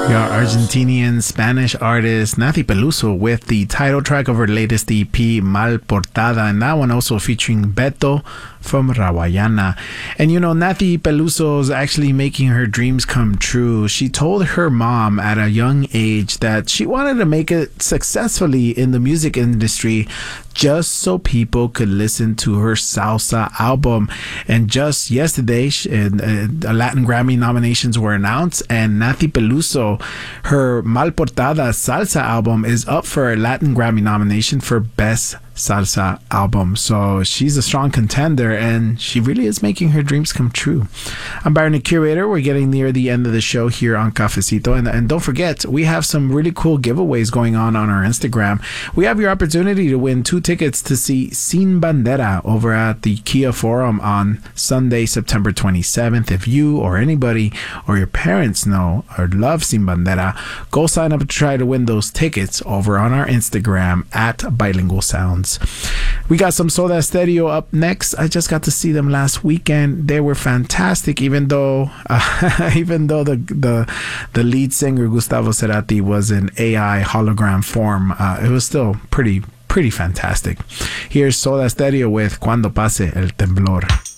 We are Argentinian Spanish artist Nathy Peluso with the title track of her latest EP, Mal Portada, and that one also featuring Beto from Rawayana. And you know, Nathy Peluso is actually making her dreams come true. She told her mom at a young age that she wanted to make it successfully in the music industry just so people could listen to her salsa album. And just yesterday, Latin Grammy nominations were announced, and Nathy Peluso, her Mal Portada salsa album, is up for a Latin Grammy nomination for Best Salsa Album. So she's a strong contender, and she really is making her dreams come true. I'm Byron, the Curator. We're getting near the end of the show here on Cafecito, and don't forget, we have some really cool giveaways going on our Instagram. We have your opportunity to win 2 tickets to see Sin Bandera over at the Kia Forum on Sunday, September 27th. If you or anybody or your parents know or love Sin Bandera, go sign up to try to win those tickets over on our Instagram at Bilingual Sounds. We got some Soda Stereo up next. I just got to see them last weekend. They were fantastic, even though the lead singer Gustavo Cerati was in AI hologram form. It was still pretty fantastic. Here's Soda Stereo with Cuando Pase el Temblor.